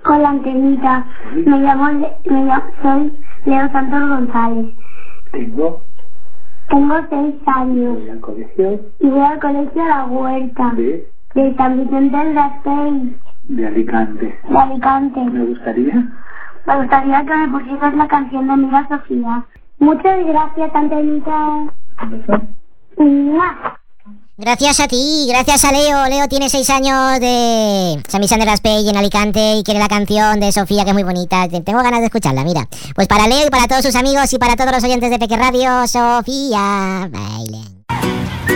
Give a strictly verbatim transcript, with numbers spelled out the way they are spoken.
Hola, Antenita. Sí. Me llamo, Le- me llamo, soy Leo Santos González. Tengo, Tengo seis años voy al colegio y voy al colegio La Huerta de, de San Vicente del Raspey, de Alicante. de Alicante. Me gustaría, Me gustaría que me pusieras la canción de Amiga Sofía. Muchas gracias, Antenita. ¡Mua! Gracias a ti, gracias a Leo. Leo tiene seis años de San Vicente de Raspey en Alicante y quiere la canción de Sofía, que es muy bonita. Tengo ganas de escucharla, mira. Pues para Leo y para todos sus amigos y para todos los oyentes de Peque Radio, Sofía, baile.